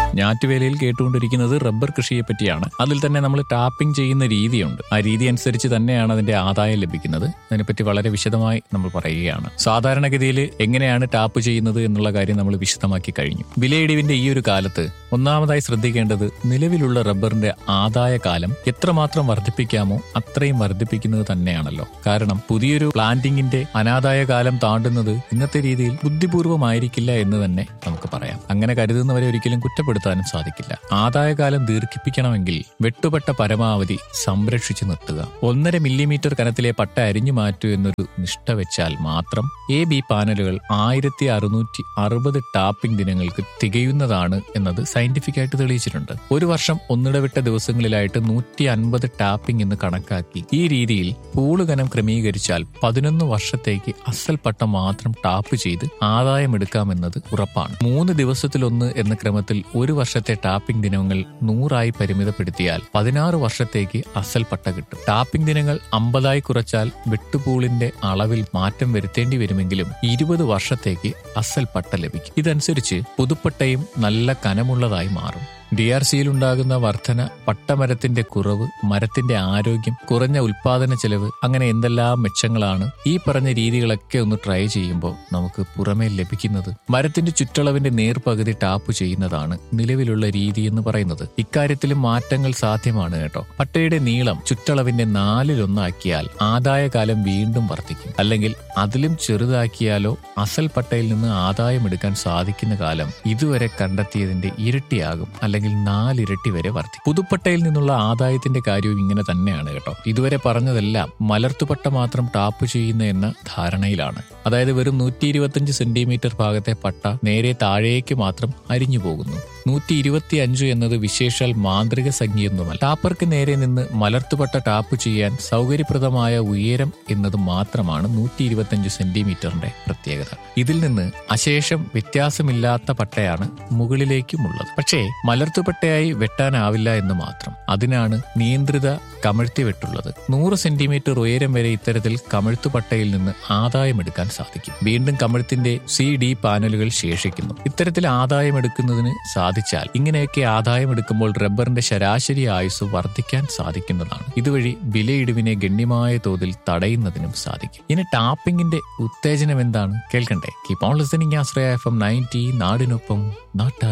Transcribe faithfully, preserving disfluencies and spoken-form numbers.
ഞാറ്റുവേലയിൽ കേട്ടുകൊണ്ടിരിക്കുന്നത് റബ്ബർ കൃഷിയെ പറ്റിയാണ്. അതിൽ തന്നെ നമ്മൾ ടാപ്പിംഗ് ചെയ്യുന്ന രീതിയുണ്ട്. ആ രീതി അനുസരിച്ച് തന്നെയാണ് അതിന്റെ ആദായം ലഭിക്കുന്നത്. അതിനെപ്പറ്റി വളരെ വിശദമായി നമ്മൾ പറയുകയാണ്. സാധാരണഗതിയിൽ എങ്ങനെയാണ് ടാപ്പ് ചെയ്യുന്നത് എന്നുള്ള കാര്യം നമ്മൾ വിശദമാക്കി കഴിഞ്ഞു. വിലയിടിവിന്റെ ഈ ഒരു കാലത്ത് ഒന്നാമതായി ശ്രദ്ധിക്കേണ്ടത് നിലവിലുള്ള റബ്ബറിന്റെ ആദായ കാലം എത്രമാത്രം വർദ്ധിപ്പിക്കാമോ അത്രയും വർദ്ധിപ്പിക്കുന്നത് തന്നെയാണല്ലോ. കാരണം പുതിയൊരു പ്ലാന്റിങ്ങിന്റെ അനാദായ കാലം താണ്ടുന്നത് ഇന്നത്തെ രീതിയിൽ ബുദ്ധിപൂർവമായിരിക്കില്ല എന്ന് തന്നെ നമുക്ക് പറയാം. അങ്ങനെ കരുതുന്നവരെ ഒരിക്കലും കുറ്റപ്പെടുത്താനും സാധിക്കില്ല. ആദായകാലം ദീർഘിപ്പിക്കണമെങ്കിൽ വെട്ടുപട്ട പരമാവധി സംരക്ഷിച്ചു നിർത്തുക. ഒന്നര മില്ലിമീറ്റർ കനത്തിലെ പട്ട അരിഞ്ഞു മാറ്റൂ എന്നൊരു നിഷ്ഠ വെച്ചാൽ മാത്രം എ ബി പാനലുകൾ ആയിരത്തി അറുന്നൂറ്റി അറുപത് ടാപ്പിംഗ് ദിനങ്ങൾക്ക് തികയുന്നതാണ് എന്നത് സയന്റിഫിക് ആയിട്ട് തെളിയിച്ചിട്ടുണ്ട്. ഒരു വർഷം ഒന്നിടവിട്ട ദിവസങ്ങളിലായിട്ട് നൂറ്റി അൻപത് ടാപ്പിംഗ് എന്ന് കണക്കാക്കി ഈ രീതിയിൽ പൂള് കനം ക്രമീകരിച്ചാൽ പതിനൊന്ന് വർഷത്തേക്ക് അസൽ പട്ട മാത്രം ടാപ്പ് ചെയ്ത് ആദായമെടുക്കാമെന്നത് ഉറപ്പാണ്. മൂന്ന് ദിവസത്തിലൊന്ന് എന്ന ക്രമത്തിൽ ഒരു വർഷത്തെ ടാപ്പിംഗ് ദിനങ്ങൾ നൂറായി പരിമിതപ്പെടുത്തിയാൽ പതിനാറ് വർഷത്തേക്ക് അസൽ പട്ട കിട്ടും. ടാപ്പിംഗ് ദിനങ്ങൾ അമ്പതായി കുറച്ചാൽ വെട്ടുപൂളിന്റെ അളവിൽ മാറ്റം വരുത്തേണ്ടി വരുമെങ്കിലും ഇരുപത് വർഷത്തേക്ക് അസൽ പട്ട ലഭിക്കും. ഇതനുസരിച്ച് പുതുപ്പട്ടയും നല്ല കനമുള്ളതായി മാറും. ഡി ആർ സിയിൽ ഉണ്ടാകുന്ന വർധന, പട്ടമരത്തിന്റെ കുറവ്, മരത്തിന്റെ ആരോഗ്യം, കുറഞ്ഞ ഉൽപാദന ചെലവ്, അങ്ങനെ എന്തെല്ലാം മെച്ചങ്ങളാണ് ഈ പറഞ്ഞ രീതികളൊക്കെ ഒന്ന് ട്രൈ ചെയ്യുമ്പോൾ നമുക്ക് പുറമേ ലഭിക്കുന്നത്. മരത്തിന്റെ ചുറ്റളവിന്റെ നേർപകുതി ടാപ്പ് ചെയ്യുന്നതാണ് നിലവിലുള്ള രീതി എന്ന് പറയുന്നത്. ഇക്കാര്യത്തിലും മാറ്റങ്ങൾ സാധ്യമാണ് കേട്ടോ. പട്ടയുടെ നീളം ചുറ്റളവിന്റെ നാലിലൊന്നാക്കിയാൽ ആദായകാലം വീണ്ടും വർദ്ധിക്കും. അല്ലെങ്കിൽ അതിലും ചെറുതാക്കിയാലോ അസൽ പട്ടയിൽ നിന്ന് ആദായമെടുക്കാൻ സാധിക്കുന്ന കാലം ഇതുവരെ കണ്ടെത്തിയതിന്റെ ഇരട്ടിയാകും, അല്ലെങ്കിൽ നാലിരട്ടി വരെ വർദ്ധിക്കും. പുതുപ്പട്ടയിൽ നിന്നുള്ള ആദായത്തിന്റെ കാര്യവും ഇങ്ങനെ തന്നെയാണ് കേട്ടോ. ഇതുവരെ പറഞ്ഞതെല്ലാം മലർത്തുപട്ട മാത്രം ടാപ്പ് ചെയ്യുന്ന എന്ന ധാരണയിലാണ്. അതായത് വെറും നൂറ്റി ഇരുപത്തിയഞ്ച് സെന്റിമീറ്റർ ഭാഗത്തെ പട്ട നേരെ താഴേക്ക് മാത്രം അരിഞ്ഞു പോകുന്നു. നൂറ്റി ഇരുപത്തി അഞ്ച് എന്നത് വിശേഷാൽ മാന്ത്രിക സംഖ്യയൊന്നുമല്ല. ടാപ്പർക്ക് നേരെ നിന്ന് മലർത്തുപട്ട ടാപ്പ് ചെയ്യാൻ സൗകര്യപ്രദമായ ഉയരം എന്നത് മാത്രമാണ് നൂറ്റി ഇരുപത്തിയഞ്ച് സെന്റിമീറ്ററിന്റെ പ്രത്യേകത. ഇതിൽ നിന്ന് അശേഷം വ്യത്യാസമില്ലാത്ത പട്ടയാണ് മുകളിലേക്കുമുള്ളത്. പക്ഷേ മലർത്തുപട്ടയായി വെട്ടാനാവില്ല എന്ന് മാത്രം. അതിനാണ് നിയന്ത്രിത കമഴ്ത്തി വെട്ടുള്ളത്. നൂറ് സെന്റിമീറ്റർ ഉയരം വരെ ഇത്തരത്തിൽ കമഴ്ത്തുപട്ടയിൽ നിന്ന് ആദായമെടുക്കാൻ സാധിക്കും. വീണ്ടും കമഴ്ത്തിന്റെ സി ഡി പാനലുകൾ ശേഷിക്കുന്നു. ഇത്തരത്തിൽ ആദായമെടുക്കുന്നതിന് സാധിച്ചാൽ ഇങ്ങനെയൊക്കെ ആദായമെടുക്കുമ്പോൾ റബ്ബറിന്റെ ശരാശരി ആയുസ് വർദ്ധിക്കാൻ സാധിക്കുന്നതാണ്. ഇതുവഴി വിലയിടിവിനെ ഗണ്യമായ തോതിൽ തടയുന്നതിനും സാധിക്കും. ഇനി ടാപ്പിംഗിന്റെ ഉത്തേജനം എന്താണ് കേൾക്കണ്ടേ? Keep on listening Ashraya F M ninety, നാടിനൊപ്പം നാട്ടാർ.